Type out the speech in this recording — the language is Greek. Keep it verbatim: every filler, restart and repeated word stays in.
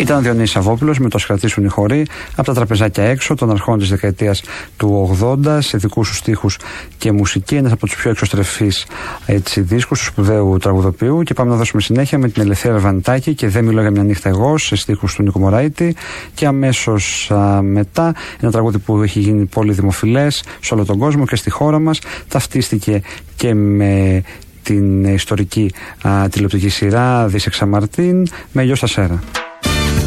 Ήταν ο Διονύσης Σαββόπουλος με το «Ας κρατήσουν οι χοροί» από τα τραπεζάκια έξω των αρχών της δεκαετίας του ογδόντα, σε δικούς σου στίχους και μουσική, ένας από τους πιο εξωστρεφείς έτσι, δίσκους του σπουδαίου τραγουδοποιού. Και πάμε να δώσουμε συνέχεια με την Ελευθερία Βανιτάκη και «Δεν μιλώ για μια νύχτα εγώ», σε στίχους του Νίκου Μωράητη. Και αμέσως α, μετά ένα τραγούδι που έχει γίνει πολύ δημοφιλές σε όλο τον κόσμο και στη χώρα μας, ταυτίστηκε και με την ιστορική α, τηλεοπτική σειρά Δίσεξα Μαρτίν, με «Γιος στα Σέρα».